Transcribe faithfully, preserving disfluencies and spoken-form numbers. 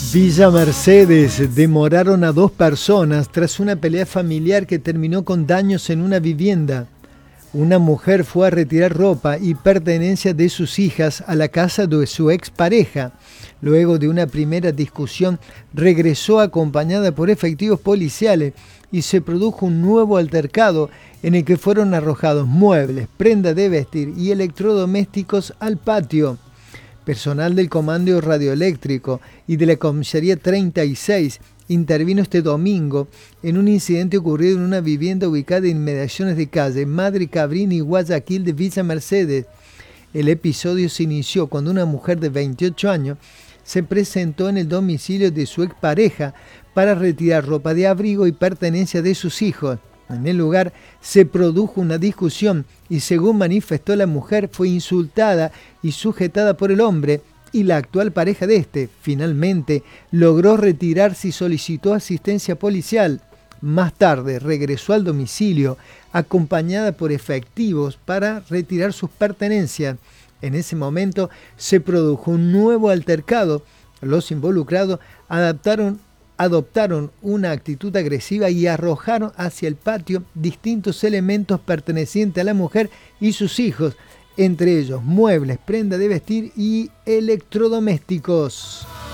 Villa Mercedes demoraron a dos personas tras una pelea familiar que terminó con daños en una vivienda. Una mujer fue a retirar ropa y pertenencias de sus hijas a la casa de su expareja. Luego de una primera discusión, regresó acompañada por efectivos policiales y se produjo un nuevo altercado en el que fueron arrojados muebles, prendas de vestir y electrodomésticos al patio. Personal del Comando Radioeléctrico y de la Comisaría treinta y seis intervino este domingo en un incidente ocurrido en una vivienda ubicada en inmediaciones de calle Madre Cabrini y Guayaquil de Villa Mercedes. El episodio se inició cuando una mujer de veintiocho años se presentó en el domicilio de su expareja para retirar ropa de abrigo y pertenencias de sus hijos. En el lugar se produjo una discusión y, según manifestó la mujer, fue insultada y sujetada por el hombre y la actual pareja de este. Finalmente logró retirarse y solicitó asistencia policial. Más tarde regresó al domicilio acompañada por efectivos para retirar sus pertenencias. En ese momento se produjo un nuevo altercado. Los involucrados adaptaron adoptaron una actitud agresiva y arrojaron hacia el patio distintos elementos pertenecientes a la mujer y sus hijos, entre ellos muebles, prenda de vestir y electrodomésticos.